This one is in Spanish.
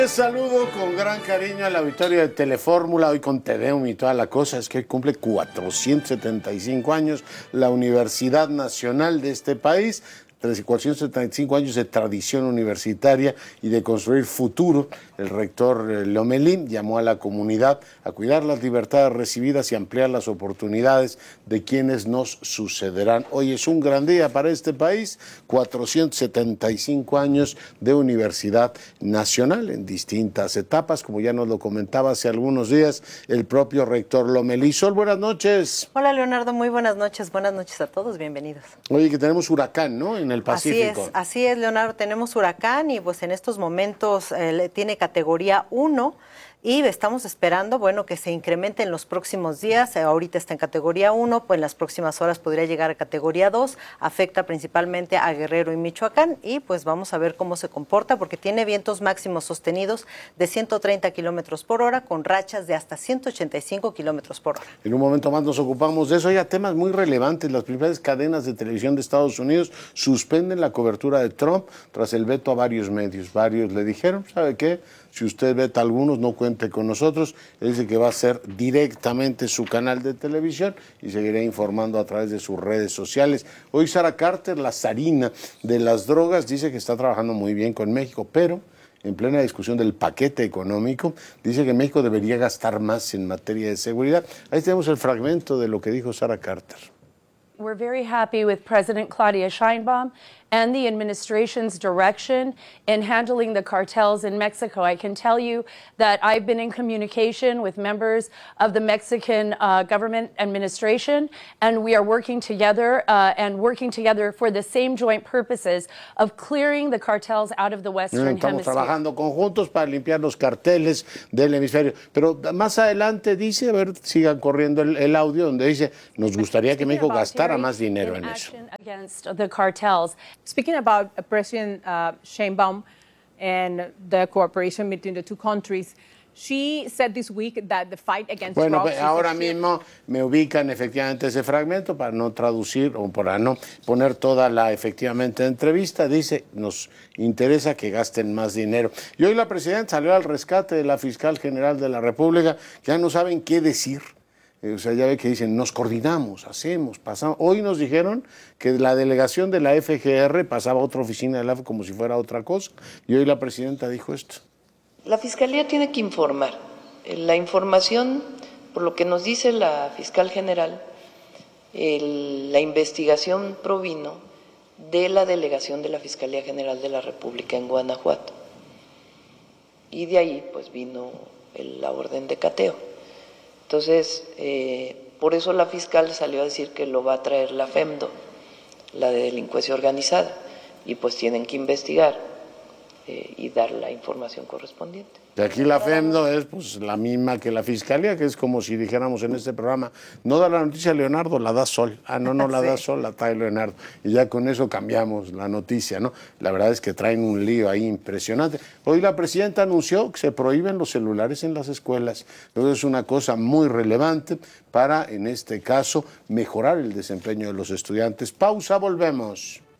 Les saludo con gran cariño a la auditorio de Telefórmula, hoy con Tedeum y toda la cosa. Es que hoy cumple 475 años la Universidad Nacional de este país, 475 años de tradición universitaria y de construir futuro. El rector Lomelí llamó a la comunidad a cuidar las libertades recibidas y ampliar las oportunidades de quienes nos sucederán. Hoy es un gran día para este país, 475 años de Universidad Nacional en distintas etapas, como ya nos lo comentaba hace algunos días el propio rector Lomelí. Sol, buenas noches. Hola Leonardo, muy buenas noches a todos, bienvenidos. Oye, que tenemos huracán, ¿no?, en el Pacífico. Así es Leonardo, tenemos huracán y pues en estos momentos tiene categoría 1 y estamos esperando, bueno, que se incremente en los próximos días. Ahorita está en categoría 1, pues en las próximas horas podría llegar a categoría 2, afecta principalmente a Guerrero y Michoacán y pues vamos a ver cómo se comporta porque tiene vientos máximos sostenidos de 130 kilómetros por hora con rachas de hasta 185 kilómetros por hora. En un momento más nos ocupamos de eso. Hay temas muy relevantes. Las principales cadenas de televisión de Estados Unidos suspenden la cobertura de Trump tras el veto a varios medios. Varios le dijeron, ¿sabe qué? Si usted veta a algunos, no cuente con nosotros. Él dice que va a ser directamente su canal de televisión y seguirá informando a través de sus redes sociales. Hoy Sara Carter, la zarina de las drogas, dice que está trabajando muy bien con México, pero en plena discusión del paquete económico, dice que México debería gastar más en materia de seguridad. Ahí tenemos el fragmento de lo que dijo Sara Carter. We're very happy with President Claudia Sheinbaum and the administration's direction in handling the cartels in Mexico. I can tell you that I've been in communication with members of the Mexican government administration, and we are working together for the same joint purposes of clearing the cartels out of the Western Hemisphere. Estamos trabajando conjuntos para limpiar los carteles del hemisferio. Pero más adelante dice, a ver, sigan corriendo el audio, donde dice, nos gustaría que México gastara más dinero en eso. Speaking about President Sheinbaum and the cooperation between the two countries, she said this week that the fight against drugs... Bueno, ahora mismo me ubican efectivamente ese fragmento para no traducir o para no poner toda la efectivamente entrevista. Dice, nos interesa que gasten más dinero. Y hoy la presidenta salió al rescate de la fiscal general de la República, que ya no saben qué decir. O sea, ya ve que dicen, nos coordinamos, hacemos, pasamos. Hoy nos dijeron que la delegación de la FGR pasaba a otra oficina de la FGR como si fuera otra cosa. Y hoy la presidenta dijo esto. La Fiscalía tiene que informar. La información, por lo que nos dice la fiscal general, la investigación provino de la delegación de la Fiscalía General de la República en Guanajuato. Y de ahí, pues, vino la orden de cateo. Entonces, por eso la fiscal salió a decir que lo va a traer la FEMDO, la de delincuencia organizada, y pues tienen que investigar y dar la información correspondiente. Y aquí la FEMDO es pues la misma que la Fiscalía, que es como si dijéramos en este programa, no da la noticia Leonardo, la da Sol. Ah, no la da Sol, la trae Leonardo. Y ya con eso cambiamos la noticia, ¿no? La verdad es que traen un lío ahí impresionante. Hoy la presidenta anunció que se prohíben los celulares en las escuelas. Entonces es una cosa muy relevante para, en este caso, mejorar el desempeño de los estudiantes. Pausa, volvemos.